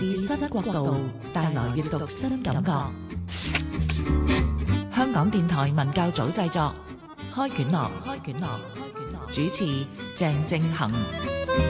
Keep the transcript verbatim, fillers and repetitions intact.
自新國度，帶來閱讀新感覺。香港電台文教組製作，開卷樂，開卷樂，開卷樂，主持鄭正恒。